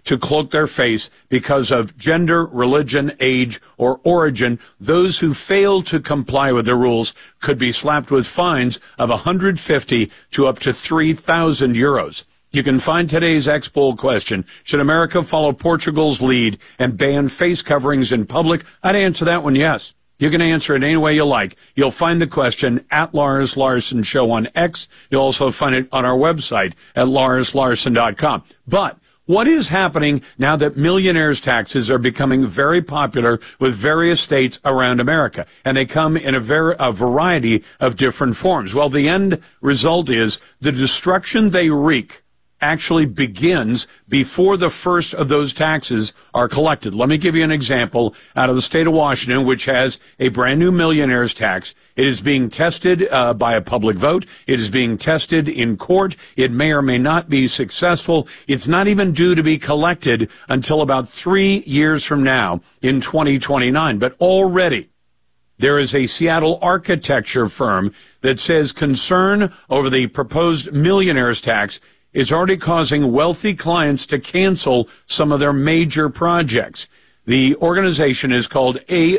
to cloak their face because of gender, religion, age, or origin. Those who fail to comply with the rules could be slapped with fines of 150 to up to 3,000 euros. You can find today's X-Poll question. Should America follow Portugal's lead and ban face coverings in public? I'd answer that one yes. You can answer it any way you like. You'll find the question at Lars Larson Show on X. You'll also find it on our website at larslarson.com. But what is happening now that millionaires' taxes are becoming very popular with various states around America? And they come in a variety of different forms. Well, the end result is the destruction they wreak actually begins before the first of those taxes are collected. Let me give you an example out of the state of Washington, which has a brand new millionaire's tax. It is being tested by a public vote. It is being tested in court. It may or may not be successful. It's not even due to be collected until about 3 years from now in 2029. But already there is a Seattle architecture firm that says concern over the proposed millionaire's tax is already causing wealthy clients to cancel some of their major projects. The organization is called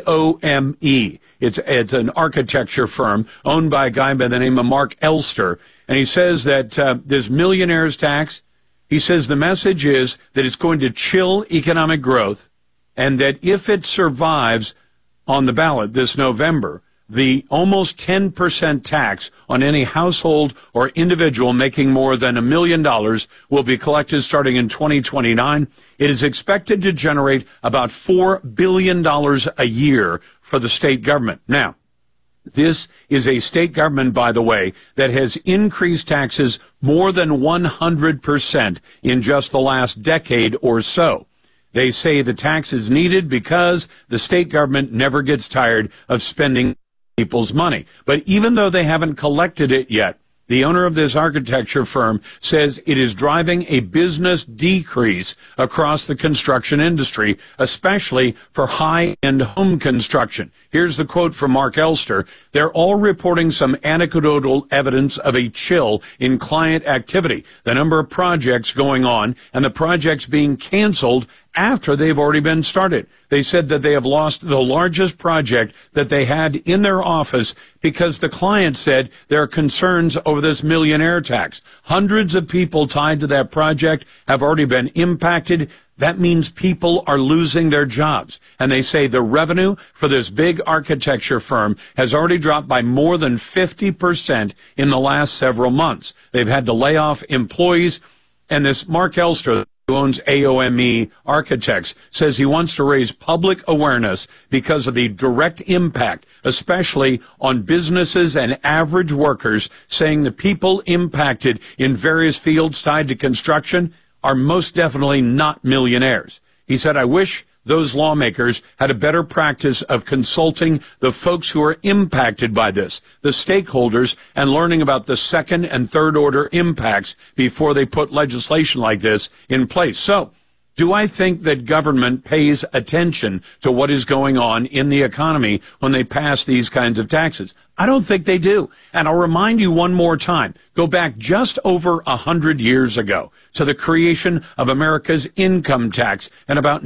AOME. It's an architecture firm owned by a guy by the name of Mark Elster. And he says that this millionaire's tax, he says the message is that it's going to chill economic growth, and that if it survives on the ballot this November, the almost 10% tax on any household or individual making more than $1 million will be collected starting in 2029. It is expected to generate about $4 billion a year for the state government. Now, this is a state government, by the way, that has increased taxes more than 100% in just the last decade or so. They say the tax is needed because the state government never gets tired of spending people's money. But even though they haven't collected it yet, the owner of this architecture firm says it is driving a business decrease across the construction industry, especially for high-end home construction. Here's the quote from Mark Elster. They're all reporting some anecdotal evidence of a chill in client activity, the number of projects going on, and the projects being canceled after they've already been started. They said that they have lost the largest project that they had in their office because the client said there are concerns over this millionaire tax. Hundreds of people tied to that project have already been impacted. That means people are losing their jobs. And they say the revenue for this big architecture firm has already dropped by more than 50% in the last several months. They've had to lay off employees. And this Mark Elster, who owns AOME Architects, says he wants to raise public awareness because of the direct impact, especially on businesses and average workers, saying the people impacted in various fields tied to construction are most definitely not millionaires. He said, I wish those lawmakers had a better practice of consulting the folks who are impacted by this, the stakeholders, and learning about the second and third order impacts before they put legislation like this in place. So, do I think that government pays attention to what is going on in the economy when they pass these kinds of taxes? I don't think they do. And I'll remind you one more time. Go back just over 100 years ago to the creation of America's income tax in about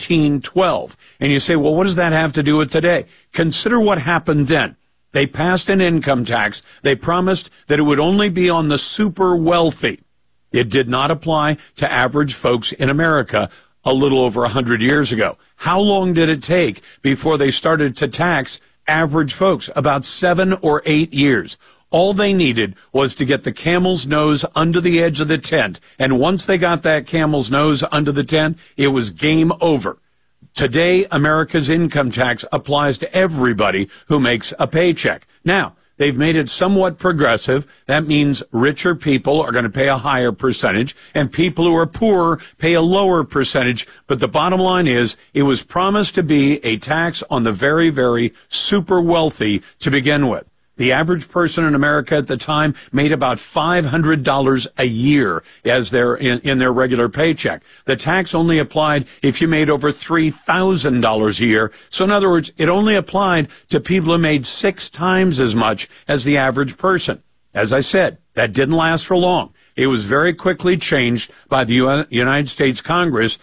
1912. And you say, well, what does that have to do with today? Consider what happened then. They passed an income tax. They promised that it would only be on the super wealthy. It did not apply to average folks in America a little over 100 years ago. How long did it take before they started to tax average folks? About 7 or 8 years. All they needed was to get the camel's nose under the edge of the tent. And once they got that camel's nose under the tent, it was game over. Today, America's income tax applies to everybody who makes a paycheck. Now, they've made it somewhat progressive. That means richer people are going to pay a higher percentage, and people who are poorer pay a lower percentage. But the bottom line is, it was promised to be a tax on the very, very super wealthy to begin with. The average person in America at the time made about $500 a year as in their regular paycheck. The tax only applied if you made over $3,000 a year. So in other words, it only applied to people who made 6 times as much as the average person. As I said, that didn't last for long. It was very quickly changed by the United States Congress